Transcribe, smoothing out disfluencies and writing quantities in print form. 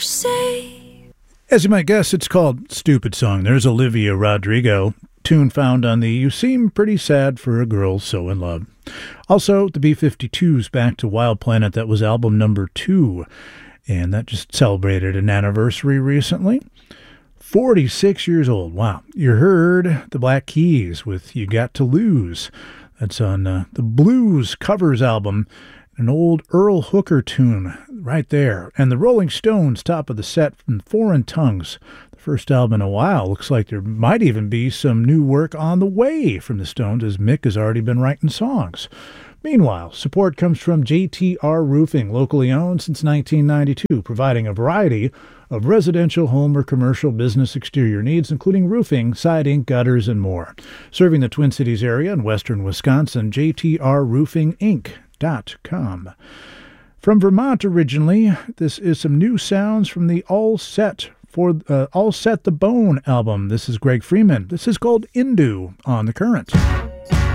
say. As you might guess, it's called Stupid Song. There's Olivia Rodrigo, tune found on the You Seem Pretty Sad for a Girl So in Love. Also, the B-52s Back to Wild Planet, that was album number 2, and that just celebrated an anniversary recently. 46 years old. Wow. You heard the Black Keys with You Got to Lose. That's on the Blues Covers album, an old Earl Hooker tune right there. And the Rolling Stones, top of the set from Foreign Tongues, the first album in a while. Looks like there might even be some new work on the way from the Stones, as Mick has already been writing songs. Meanwhile, support comes from JTR Roofing, locally owned since 1992, providing a variety of residential, home, or commercial business exterior needs, including roofing, siding, gutters, and more. Serving the Twin Cities area in western Wisconsin, JTRRoofingInc.com. From Vermont originally, this is some new sounds from the All Set the Bone album. This is Greg Freeman. This is called Indu on The Current.